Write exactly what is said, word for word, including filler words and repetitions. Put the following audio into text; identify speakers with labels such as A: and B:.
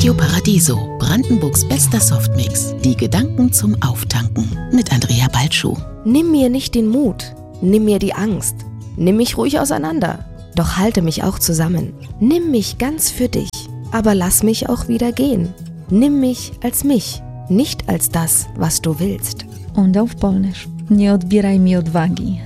A: Radio Paradiso, Brandenburgs bester Softmix. Die Gedanken zum Auftanken mit Andrea Balschuh.
B: Nimm mir nicht den Mut, nimm mir die Angst. Nimm mich ruhig auseinander, doch halte mich auch zusammen. Nimm mich ganz für dich, aber lass mich auch wieder gehen. Nimm mich als mich, nicht als das, was du willst.
C: Onda w Polnysz. Nie odbieraj mi odwagi.